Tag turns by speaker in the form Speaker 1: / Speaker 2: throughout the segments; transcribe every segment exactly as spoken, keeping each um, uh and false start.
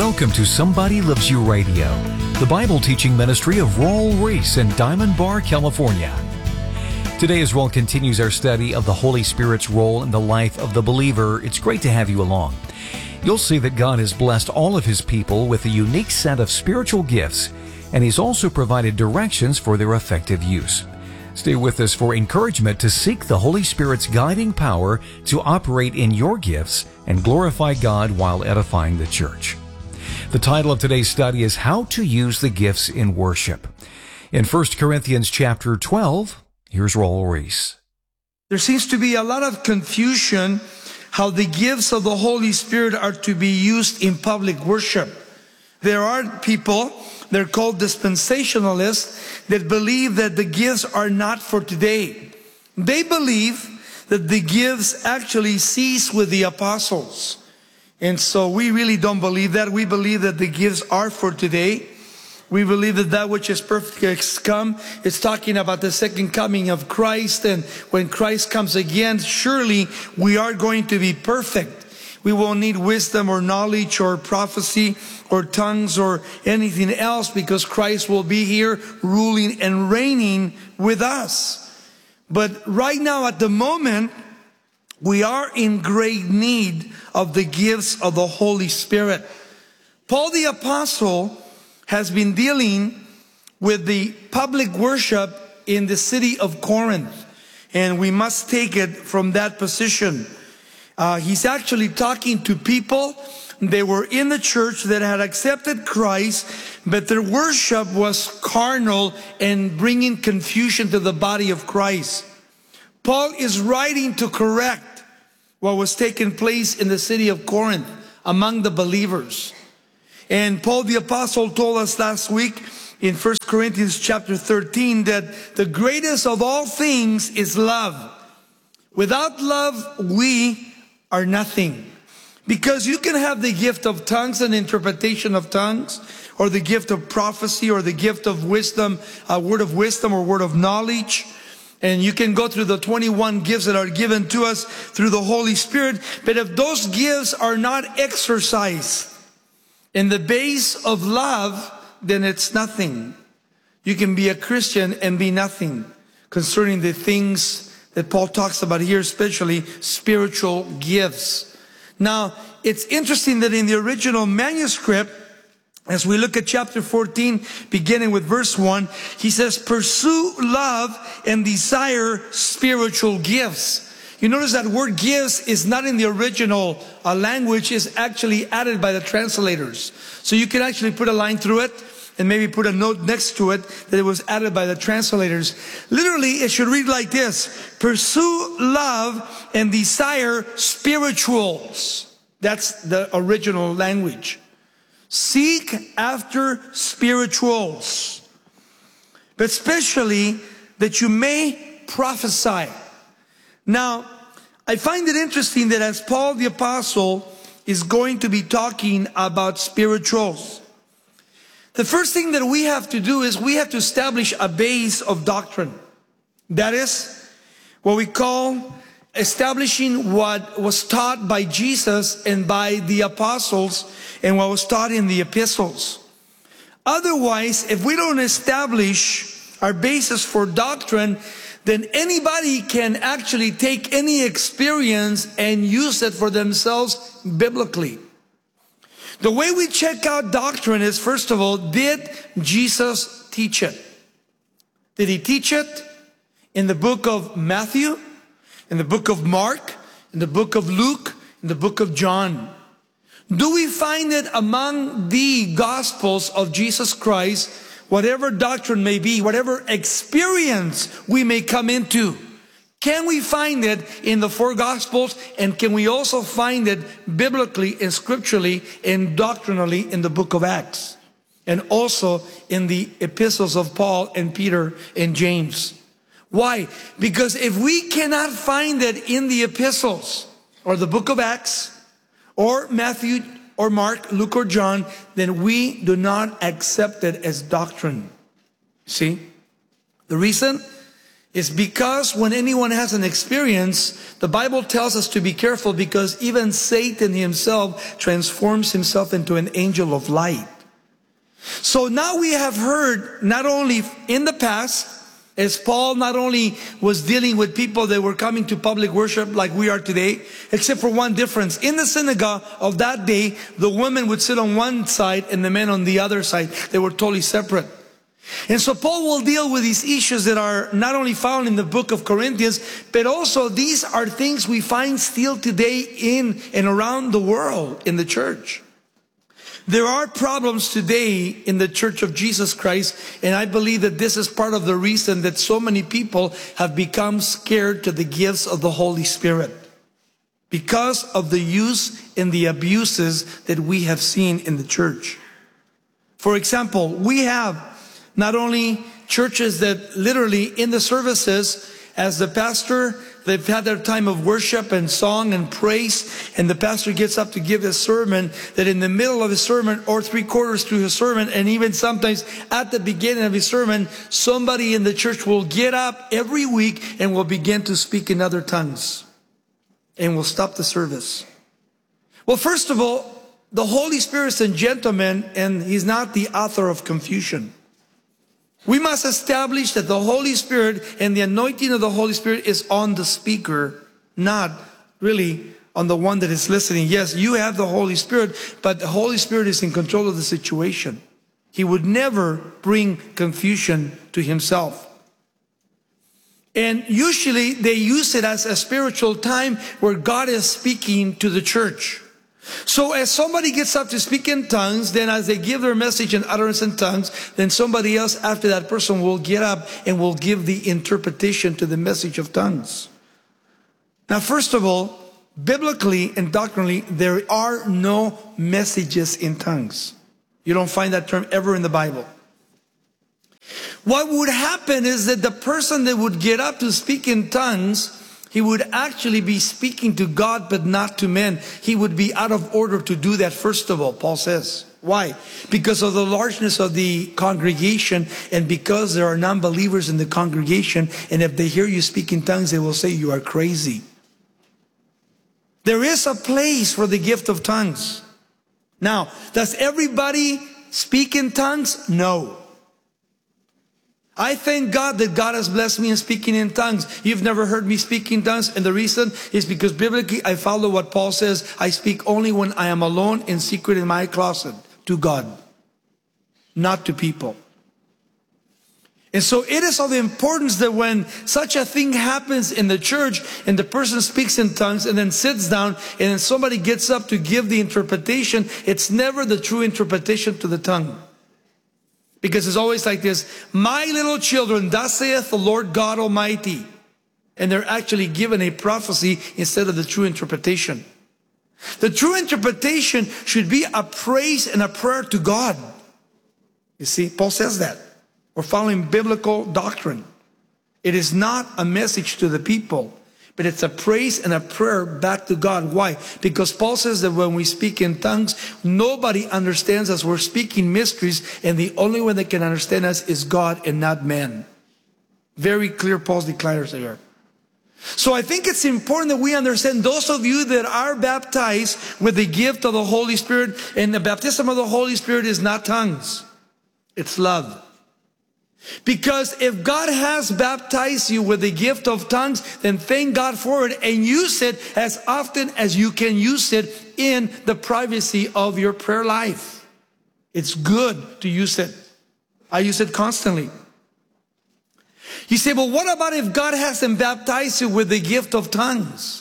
Speaker 1: Welcome to Somebody Loves You Radio, the Bible teaching ministry of Raul Ries in Diamond Bar, California. Today, as Raul continues our study of the Holy Spirit's role in the life of the believer, it's great to have you along. You'll see that God has blessed all of His people with a unique set of spiritual gifts, and He's also provided directions for their effective use. Stay with us for encouragement to seek the Holy Spirit's guiding power to operate in your gifts and glorify God while edifying the church. The title of today's study is How to Use the Gifts in Worship. In First Corinthians chapter twelve, here's Raul Ries.
Speaker 2: There seems to be a lot of confusion how the gifts of the Holy Spirit are to be used in public worship. There are people, they're called dispensationalists, that believe that the gifts are not for today. They believe that the gifts actually cease with the apostles. And so we really don't believe that. We believe that the gifts are for today. We believe that that which is perfect has come. It's talking about the second coming of Christ. And when Christ comes again, surely we are going to be perfect. We won't need wisdom or knowledge or prophecy or tongues or anything else, because Christ will be here ruling and reigning with us. But right now, at the moment, we are in great need of the gifts of the Holy Spirit. Paul the Apostle has been dealing with the public worship in the city of Corinth, and we must take it from that position. Uh, he's actually talking to people. They were in the church that had accepted Christ, but their worship was carnal and bringing confusion to the body of Christ. Paul is writing to correct what was taking place in the city of Corinth among the believers. And Paul the Apostle told us last week in First Corinthians chapter thirteen that the greatest of all things is love. Without love, we are nothing. Because you can have the gift of tongues and interpretation of tongues, or the gift of prophecy, or the gift of wisdom, a word of wisdom or word of knowledge. And you can go through the twenty-one gifts that are given to us through the Holy Spirit. But if those gifts are not exercised in the base of love, then it's nothing. You can be a Christian and be nothing concerning the things that Paul talks about here, especially spiritual gifts. Now, it's interesting that in the original manuscript, as we look at chapter fourteen, beginning with verse one, he says, pursue love and desire spiritual gifts. You notice that word gifts is not in the original uh, language, is actually added by the translators. So you can actually put a line through it and maybe put a note next to it that it was added by the translators. Literally, it should read like this: pursue love and desire spirituals. That's the original language. Seek after spirituals, but especially that you may prophesy. Now, I find it interesting that as Paul the Apostle is going to be talking about spirituals, the first thing that we have to do is we have to establish a base of doctrine. That is what we call establishing what was taught by Jesus and by the apostles and what was taught in the epistles. Otherwise, if we don't establish our basis for doctrine, then anybody can actually take any experience and use it for themselves biblically. The way we check out doctrine is, first of all, did Jesus teach it? Did He teach it in the book of Matthew, in the book of Mark, in the book of Luke, in the book of John? Do we find it among the Gospels of Jesus Christ, whatever doctrine may be, whatever experience we may come into? Can we find it in the four Gospels, and can we also find it biblically and scripturally and doctrinally in the book of Acts, and also in the epistles of Paul and Peter and James? Why? Because if we cannot find it in the epistles or the book of Acts or Matthew or Mark, Luke or John, then we do not accept it as doctrine. See? The reason is because when anyone has an experience, the Bible tells us to be careful, because even Satan himself transforms himself into an angel of light. So now we have heard, not only in the past, as Paul not only was dealing with people that were coming to public worship like we are today, except for one difference. In the synagogue of that day, the women would sit on one side and the men on the other side. They were totally separate. And so Paul will deal with these issues that are not only found in the book of Corinthians, but also these are things we find still today in and around the world in the church. There are problems today in the Church of Jesus Christ, and I believe that this is part of the reason that so many people have become scared to the gifts of the Holy Spirit, because of the use and the abuses that we have seen in the church. For example, we have not only churches that literally in the services, as the pastor, they've had their time of worship and song and praise, and the pastor gets up to give his sermon, that in the middle of his sermon or three quarters through his sermon, and even sometimes at the beginning of his sermon, somebody in the church will get up every week and will begin to speak in other tongues and will stop the service. Well, first of all, the Holy Spirit is a gentleman, and he's not the author of confusion. We must establish that the Holy Spirit and the anointing of the Holy Spirit is on the speaker, not really on the one that is listening. Yes, you have the Holy Spirit, but the Holy Spirit is in control of the situation. He would never bring confusion to himself. And usually they use it as a spiritual time where God is speaking to the church. So as somebody gets up to speak in tongues, then as they give their message in utterance in tongues, then somebody else after that person will get up and will give the interpretation to the message of tongues. Now, first of all, biblically and doctrinally, there are no messages in tongues. You don't find that term ever in the Bible. What would happen is that the person that would get up to speak in tongues, he would actually be speaking to God, but not to men. He would be out of order to do that, first of all, Paul says. Why? Because of the largeness of the congregation, and because there are non-believers in the congregation, and if they hear you speak in tongues, they will say you are crazy. There is a place for the gift of tongues. Now, does everybody speak in tongues? No. I thank God that God has blessed me in speaking in tongues. You've never heard me speak in tongues, and the reason is because biblically I follow what Paul says. I speak only when I am alone in secret in my closet to God, not to people. And so it is of importance that when such a thing happens in the church and the person speaks in tongues and then sits down and then somebody gets up to give the interpretation, it's never the true interpretation to the tongue. Because it's always like this: my little children, thus saith the Lord God Almighty. And they're actually given a prophecy instead of the true interpretation. The true interpretation should be a praise and a prayer to God. You see, Paul says that. We're following biblical doctrine. It is not a message to the people, but it's a praise and a prayer back to God. Why? Because Paul says that when we speak in tongues, nobody understands us. We're speaking mysteries, and the only one that can understand us is God and not man. Very clear, Paul declares there. So I think it's important that we understand, those of you that are baptized with the gift of the Holy Spirit, and the baptism of the Holy Spirit is not tongues, it's love. Because if God has baptized you with the gift of tongues, then thank God for it and use it as often as you can use it in the privacy of your prayer life. It's good to use it. I use it constantly. You say, well, what about if God hasn't baptized you with the gift of tongues?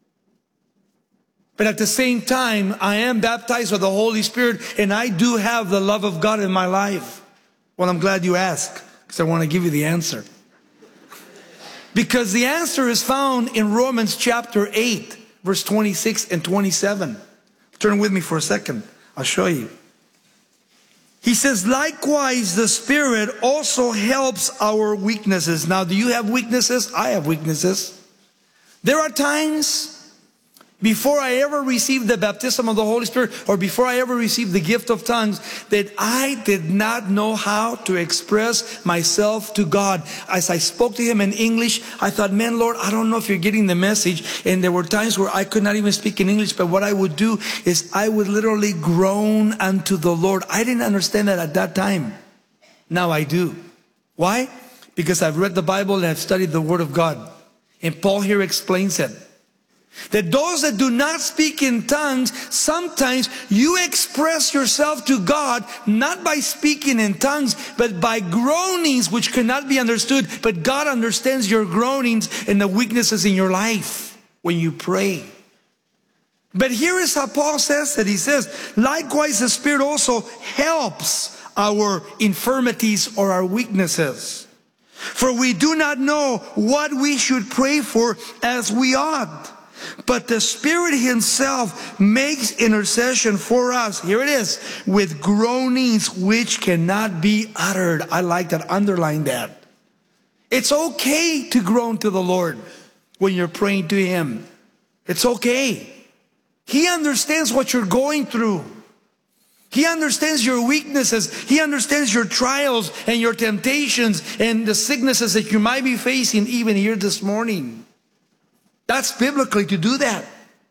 Speaker 2: But at the same time, I am baptized with the Holy Spirit, and I do have the love of God in my life. Well, I'm glad you asked, because I want to give you the answer. Because the answer is found in Romans chapter eight, verse twenty-six and twenty-seven. Turn with me for a second. I'll show you. He says, likewise, the Spirit also helps our weaknesses. Now, do you have weaknesses? I have weaknesses. There are times before I ever received the baptism of the Holy Spirit, or before I ever received the gift of tongues, that I did not know how to express myself to God. As I spoke to Him in English, I thought, man, Lord, I don't know if you're getting the message. And there were times where I could not even speak in English, but what I would do is I would literally groan unto the Lord. I didn't understand that at that time. Now I do. Why? Because I've read the Bible and I've studied the Word of God. And Paul here explains it. That those that do not speak in tongues, sometimes you express yourself to God not by speaking in tongues, but by groanings which cannot be understood. But God understands your groanings and the weaknesses in your life when you pray. But here is how Paul says that. He says, likewise the Spirit also helps our infirmities or our weaknesses. For we do not know what we should pray for as we ought. But the Spirit Himself makes intercession for us. Here it is. With groanings which cannot be uttered. I like that. Underline that. It's okay to groan to the Lord when you're praying to Him. It's okay. He understands what you're going through. He understands your weaknesses. He understands your trials and your temptations and the sicknesses that you might be facing even here this morning. That's biblically to do that.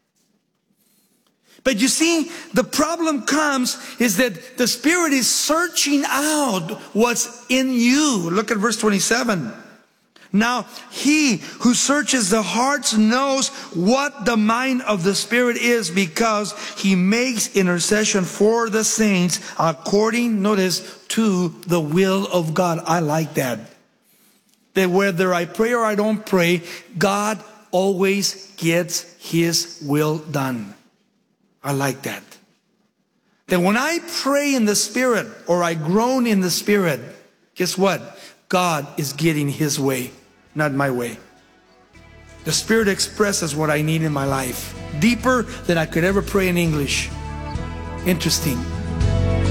Speaker 2: But you see, the problem comes is that the Spirit is searching out what's in you. Look at verse twenty-seven. Now, He who searches the hearts knows what the mind of the Spirit is, because He makes intercession for the saints according, notice, to the will of God. I like that. That whether I pray or I don't pray, God always gets His will done. I like that. That when I pray in the Spirit or I groan in the Spirit, guess what? God is getting His way, not my way. The Spirit expresses what I need in my life, deeper than I could ever pray in English. Interesting.